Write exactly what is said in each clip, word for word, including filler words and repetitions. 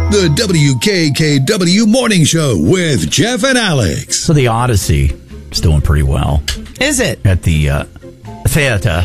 The W K K W Morning Show with Jeff and Alex. So the Odyssey is doing pretty well. Is it? At the uh, theater.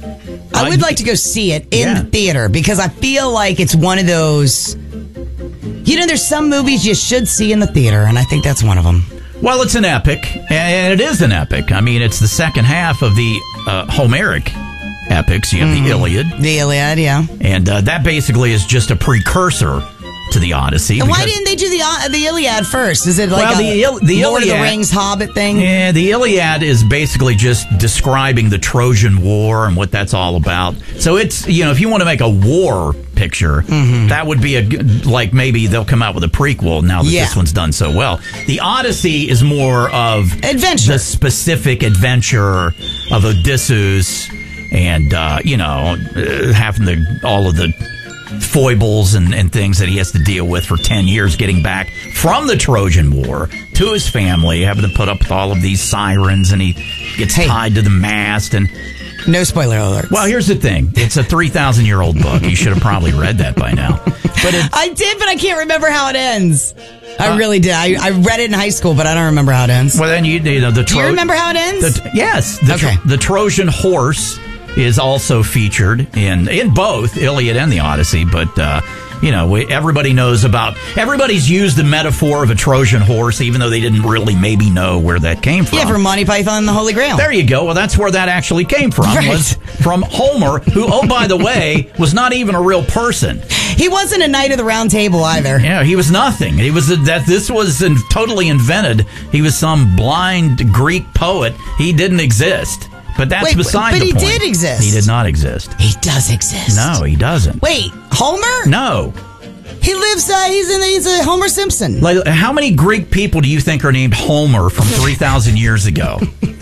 I would like to go see it in Yeah. the theater because I feel like it's one of those... You know, there's some movies you should see in the theater, and I think that's one of them. Well, it's an epic, and it is an epic. I mean, it's the second half of the uh, Homeric epics. You have Mm. the Iliad. The Iliad, yeah. And uh, that basically is just a precursor to the Odyssey. And why because- didn't they do the uh, the Iliad first? Is it like Well, a the Il- the Lord of the Iliad- Rings Hobbit thing? Yeah, the Iliad is basically just describing the Trojan War and what that's all about. So it's, you know, if you want to make a war picture, Mm-hmm. that would be a good, like maybe they'll come out with a prequel now that Yeah. this one's done so well. The Odyssey is more of Adventure. the specific adventure of Odysseus and, uh, you know, uh, having the, all of the foibles and, and things that he has to deal with for ten years getting back from the Trojan War to his family, having to put up with all of these sirens, and he gets Hey. tied to the mast. And No spoiler alerts. well, here's the thing. It's a three thousand year old book. You should have probably read that by now. But it, I did, but I can't remember how it ends. I Uh, really did. I, I read it in high school, but I don't remember how it ends. well, then you, you know, the Do you Tro- remember how it ends? The, yes. The, Okay. the Trojan horse is also featured in in both Iliad and the Odyssey, but uh, you know, we, everybody knows about. Everybody's used the metaphor of a Trojan horse, even though they didn't really maybe know where that came from. yeah, from Monty Python and the Holy Grail. There you go. Well, that's where that actually came from. Right. Was from Homer, who, oh by the way, was not even a real person. He wasn't a knight of the round table either. Yeah, he was nothing. He was a, that. This was in, totally invented. He was some blind Greek poet. He didn't exist. But that's Wait, beside but the he point. did exist. He did not exist. He does exist. No, he doesn't. Wait, Homer? No. He lives, uh, he's, in, he's a Homer Simpson. Like, how many Greek people do you think are named Homer from three thousand years ago?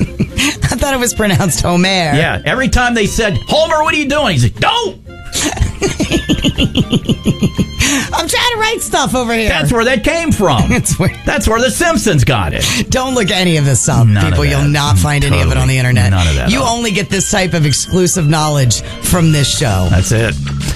I thought it was pronounced Homer. Yeah. Every time they said, Homer, what are you doing? He's like, don't. I'm trying to write stuff over here. That's where that came from. It's where- That's where the Simpsons got it. Don't look any of this up, None of people. that. You'll not find any of it Totally. on the internet. None of that You up. only get this type of exclusive knowledge from this show. That's it.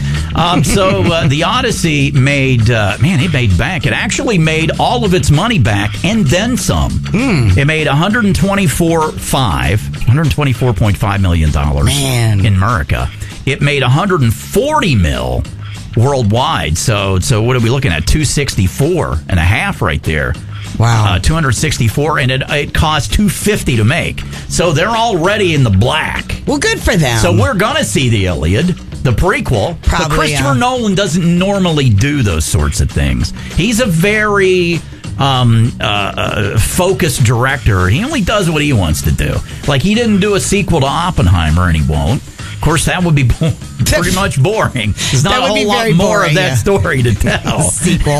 Um, so uh, the Odyssey made, uh, man, it made back. It actually made all of its money back and then some. Hmm. It made one twenty-four point five, one twenty-four point five million dollars Man. in America. It made one hundred forty mil worldwide. So, so what are we looking at? two sixty-four and a half right there. Wow. Uh, two hundred sixty-four, and it, it cost two fifty to make. So they're already in the black. Well, good for them. So we're going to see the Iliad, the prequel. Probably, but Christopher yeah. Nolan doesn't normally do those sorts of things. He's a very um, uh, uh, focused director. He only does what he wants to do. Like, he didn't do a sequel to Oppenheimer, and he won't. Of course, that would be bo- pretty much boring. There's That not a would whole be lot very more boring, of that yeah. story to tell. Sequel.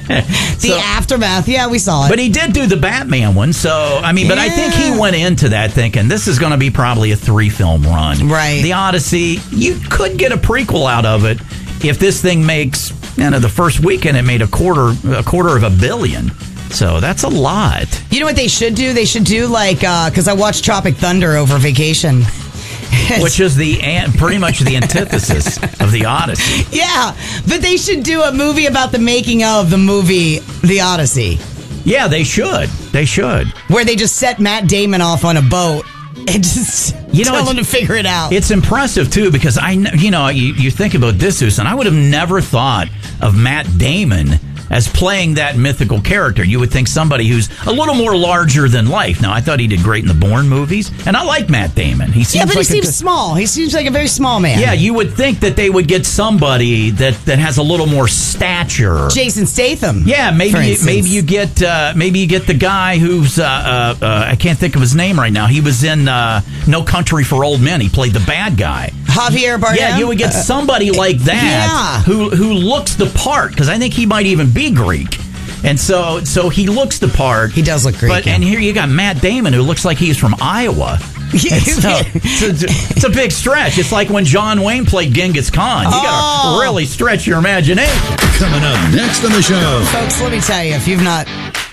the So- aftermath. Yeah, we saw it. But he did do the Batman one, so I mean, but I think he Yeah. went into that thinking this is going to be probably a three film run. Right. The Odyssey, you could get a prequel out of it if this thing makes, you know, the first weekend it made a quarter a quarter of a billion. So that's a lot. You know what they should do? They should do like, because I watched Tropic Thunder over vacation. Which is the an- pretty much the antithesis of the Odyssey. Yeah, but they should do a movie about the making of the movie The Odyssey, Yeah, they should. They should. where they just set Matt Damon off on a boat and just You know, tell it's- him to figure it out. It's impressive too because I, kn- you know, you, you think about Odysseus, and I would have never thought of Matt Damon as playing that mythical character. You would think somebody who's a little more larger than life. Now, I thought he did great in the Bourne movies, and I like Matt Damon. He seems yeah, but like he a seems good- small. He seems like a very small man. Yeah, you would think that they would get somebody that, that has a little more stature. Jason Statham. Yeah, for maybe instance. maybe you get uh, maybe you get the guy who's uh, uh, uh, I can't think of his name right now. He was in uh, No Country for Old Men. He played the bad guy. Javier Bardem. Yeah, you would get somebody like that yeah. who who looks the part, because I think he might even be Greek. And so so he looks the part. He does look Greek, But yeah. and here you got Matt Damon, who looks like he's from Iowa. And so, it's, a, it's a big stretch. It's like when John Wayne played Genghis Khan. You got Oh. to really stretch your imagination. Coming up next on the show. Folks, let me tell you, if you've not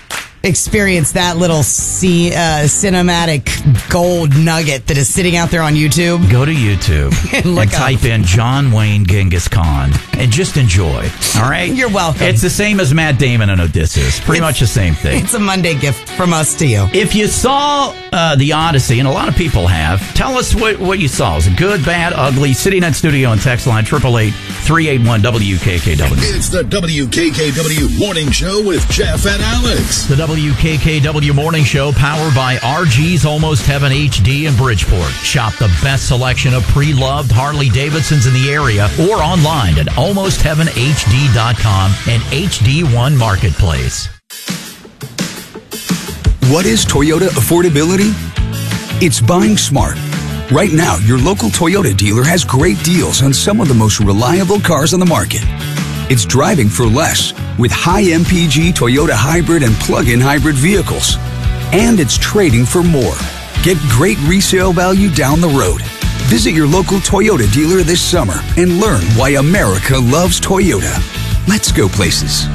experience that little c- uh, cinematic gold nugget that is sitting out there on YouTube, go to YouTube and, and look type up. in John Wayne Genghis Khan and just enjoy. All right? You're welcome. It's the same as Matt Damon and Odysseus. Pretty It's- much the same thing. It's a Monday gift from us to you. If you saw uh, The Odyssey, and a lot of people have, tell us what, what you saw. Was it good, bad, ugly? City Net Studio and text line eight eight eight, three eight one, W K K W. It's the W K K W Morning Show with Jeff and Alex. The W K K W Morning Show, powered by R G's Almost Heaven H D in Bridgeport. Shop the best selection of pre-loved Harley-Davidsons in the area or online at almost heaven H D dot com and H D one Marketplace. What is Toyota affordability? It's buying smart. Right now, your local Toyota dealer has great deals on some of the most reliable cars on the market. It's driving for less with high M P G Toyota hybrid and plug-in hybrid vehicles. And it's trading for more. Get great resale value down the road. Visit your local Toyota dealer this summer and learn why America loves Toyota. Let's go places.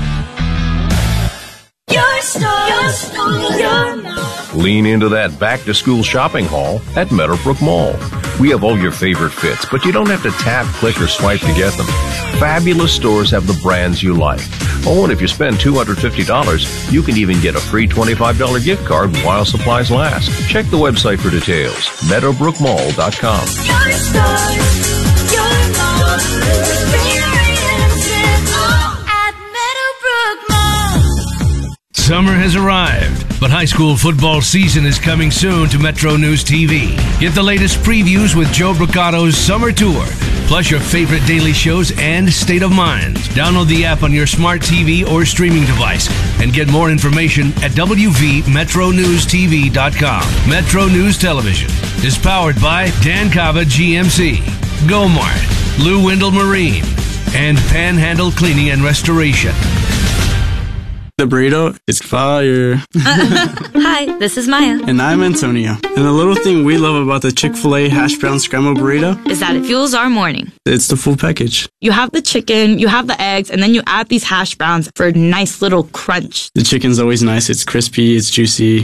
Your store, your store, your mall. Lean into that back-to-school shopping haul at Meadowbrook Mall. We have all your favorite fits, but you don't have to tap, click, or swipe to get them. Fabulous stores have the brands you like. Oh, and if you spend two hundred fifty dollars, you can even get a free twenty-five dollars gift card while supplies last. Check the website for details. meadowbrook mall dot com. Your store, your mall. Experience it all at Meadowbrook Mall. Summer has arrived, but high school football season is coming soon to Metro News T V. Get the latest previews with Joe Brocado's Summer Tour, plus your favorite daily shows and State of Mind. Download the app on your smart T V or streaming device and get more information at W V metro news T V dot com. Metro News Television is powered by Dan Cava G M C, Gomart, Lou Wendell Marine, and Panhandle Cleaning and Restoration. The burrito is fire. Hi, this is Maya. And I'm Antonio. And the little thing we love about the Chick-fil-A hash brown scrambled burrito Is that it fuels our morning. it's the full package. You have the chicken, you have the eggs, and then you add these hash browns for a nice little crunch. The chicken's always nice. It's crispy, it's juicy.